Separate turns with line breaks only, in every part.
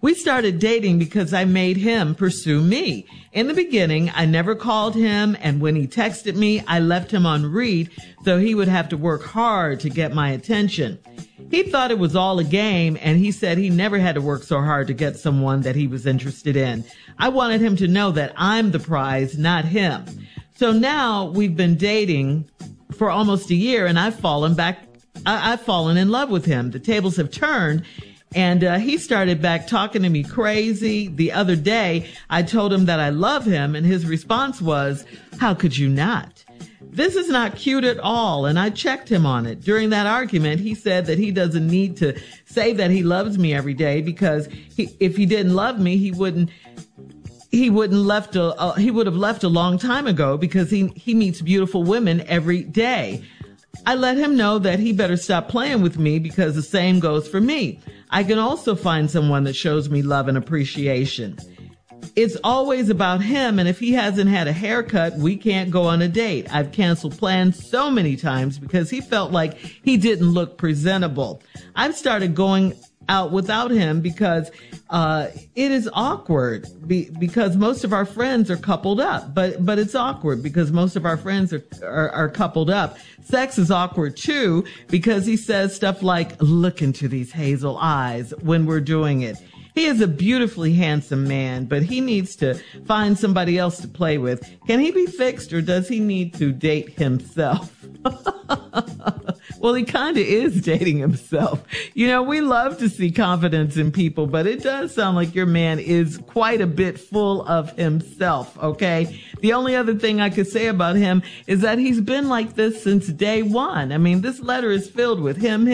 We started dating because I made him pursue me. In the beginning, I never called him, and when he texted me, I left him on read so he would have to work hard to get my attention. He thought it was all a game, and he said he never had to work so hard to get someone that he was interested in. I wanted him to know that I'm the prize, not him. So now we've been dating for almost a year, and I've fallen in love with him. The tables have turned. And he started back talking to me crazy. The other day, I told him that I love him, and his response was, "How could you not?" This is not cute at all, and I checked him on it. During that argument, he said that he doesn't need to say that he loves me every day because if he didn't love me, he would have left a long time ago because he meets beautiful women every day. I let him know that he better stop playing with me because the same goes for me. I can also find someone that shows me love and appreciation. It's always about him, and if he hasn't had a haircut, we can't go on a date. I've canceled plans so many times because he felt like he didn't look presentable. I've started going out without him because it is awkward because most of our friends are coupled up, but it's awkward because most of our friends are coupled up. Sex is awkward too because he says stuff like, "Look into these hazel eyes" when we're doing it. He is a beautifully handsome man, but he needs to find somebody else to play with. Can he be fixed, or does he need to date himself? Well, he kind of is dating himself. You know, we love to see confidence in people, but it does sound like your man is quite a bit full of himself, okay? The only other thing I could say about him is that he's been like this since day one. I mean, this letter is filled with him,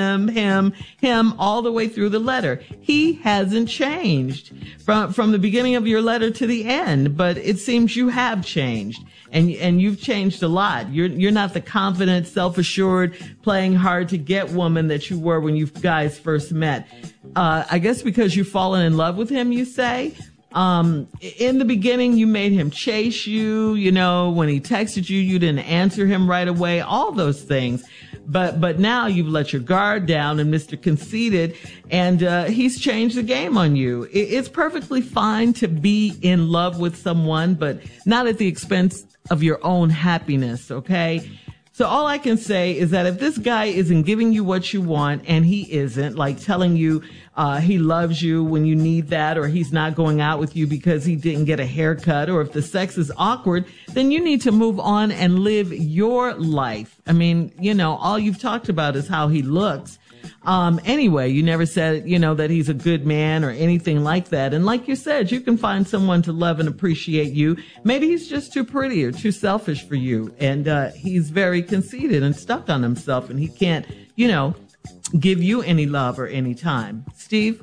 all the way through the letter. He hasn't changed from the beginning of your letter to the end, but it seems you have changed. And you've changed a lot. You're not the confident, self-assured, playing hard to get woman that you were when you guys first met. I guess because you've fallen in love with him, you say. In the beginning, you made him chase you. You know, when he texted you, you didn't answer him right away. All those things. But now you've let your guard down and Mr. Conceited, and he's changed the game on you. It's perfectly fine to be in love with someone, but not at the expense of your own happiness, okay? So all I can say is that if this guy isn't giving you what you want, and he isn't, like telling you he loves you when you need that, or he's not going out with you because he didn't get a haircut, or if the sex is awkward, then you need to move on and live your life. I mean, you know, all you've talked about is how he looks. Anyway, you never said, you know, that he's a good man or anything like that. And like you said, you can find someone to love and appreciate you. Maybe he's just too pretty or too selfish for you. And he's very conceited and stuck on himself, and he can't, you know, give you any love or any time. Steve?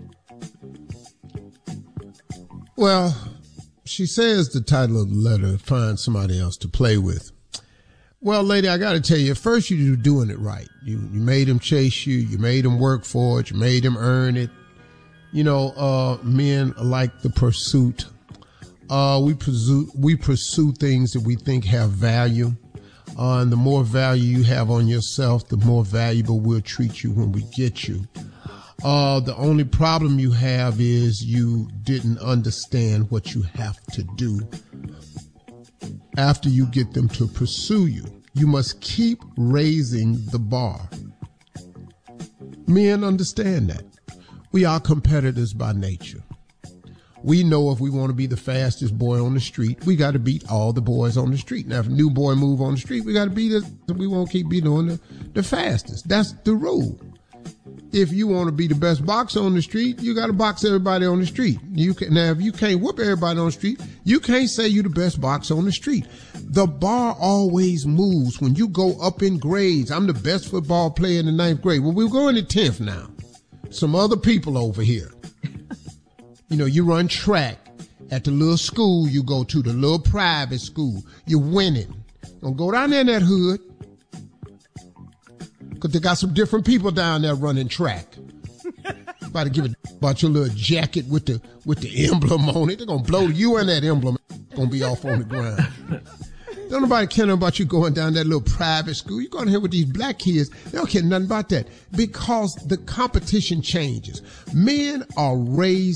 Well, she says the title of the letter, "Find Somebody Else to Play With." Well, lady, I got to tell you, at first you're doing it right. You made him chase you. You made him work for it. You made him earn it. You know, men like the pursuit. We pursue things that we think have value. And the more value you have on yourself, the more valuable we'll treat you when we get you. The only problem you have is you didn't understand what you have to do after you get them to pursue you. You must keep raising the bar. Men understand that. We are competitors by nature. We know if we want to be the fastest boy on the street, we got to beat all the boys on the street. Now, if a new boy move on the street, we got to beat it. We won't keep beating the fastest. That's the rule. If you want to be the best boxer on the street, you got to box everybody on the street. Now, if you can't whoop everybody on the street, you can't say you're the best boxer on the street. The bar always moves when you go up in grades. I'm the best football player in the 9th grade. Well, we're going to 10th now. Some other people over here. You know, you run track at the little school you go to, the little private school. You're winning. Don't go down there in that hood. Because they got some different people down there running track. About to give about your little jacket with the emblem on it. They're going to blow you and that emblem. Going to be off on the ground. Don't nobody care about you going down that little private school. You're going here with these black kids. They don't care nothing about that. Because the competition changes. Men are raised